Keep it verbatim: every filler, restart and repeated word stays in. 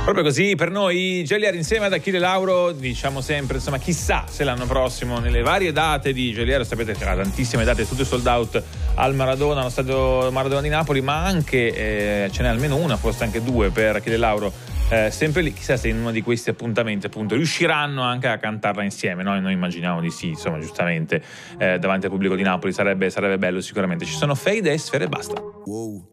Proprio così per noi Geolier insieme ad Achille Lauro, diciamo sempre, insomma, chissà se l'anno prossimo nelle varie date di Geolier, sapete che ha tantissime date, tutte sold out al Maradona, allo stadio Maradona di Napoli, ma anche eh, ce n'è almeno una, forse anche due per Achille Lauro, eh, sempre lì, chissà se in uno di questi appuntamenti appunto riusciranno anche a cantarla insieme, no? Noi immaginiamo di sì, insomma, giustamente eh, davanti al pubblico di Napoli sarebbe, sarebbe bello sicuramente. Ci sono Fade e Sfere e basta. Wow.